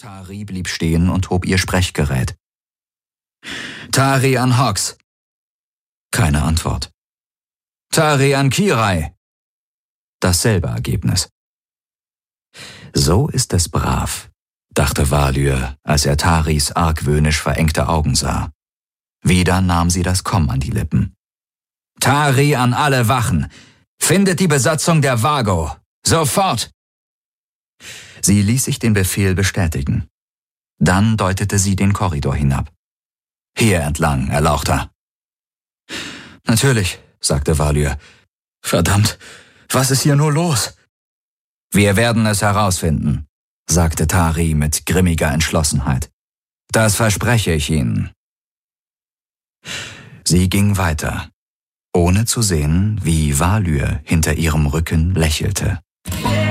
Tari blieb stehen und hob ihr Sprechgerät. Tari an Hox. Keine Antwort. Tari an Kirai. Dasselbe Ergebnis. So ist es brav, dachte Walyr, als er Taris argwöhnisch verengte Augen sah. Wieder nahm sie das Komm an die Lippen. Tari an alle Wachen. Findet die Besatzung der Vago. Sofort! Sie ließ sich den Befehl bestätigen. Dann deutete sie den Korridor hinab. Hier entlang, Erlauchter. Natürlich, sagte Walyr. Verdammt, was ist hier nur los? Wir werden es herausfinden, sagte Tari mit grimmiger Entschlossenheit. Das verspreche ich Ihnen. Sie ging weiter, ohne zu sehen, wie Walyr hinter ihrem Rücken lächelte.